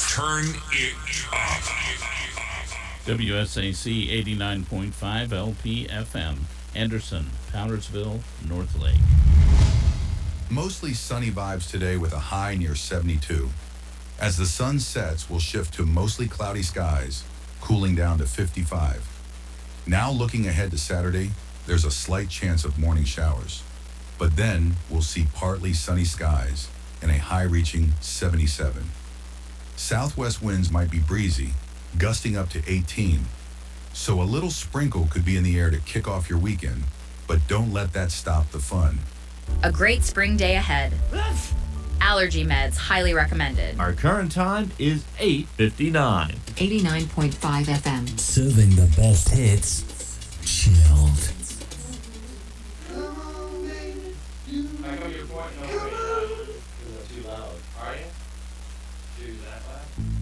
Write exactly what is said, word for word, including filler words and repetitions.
Turn it up. W S A C eighty-nine point five L P F M. Anderson, Powdersville, North Lake. Mostly sunny vibes today with a high near seventy-two. As the sun sets, we'll shift to mostly cloudy skies, cooling down to fifty-five. Now looking ahead to Saturday, there's a slight chance of morning showers. But then we'll see partly sunny skies and a high reaching seventy-seven. Southwest winds might be breezy, gusting up to eighteen. So a little sprinkle could be in the air to kick off your weekend, but don't let that stop the fun. A great spring day ahead. Allergy meds highly recommended. Our current time is eight fifty-nine. eighty-nine point five F M. Serving the best hits. Chilled. I know your point. No, wait. You're too loud. Are you? Dude, that loud?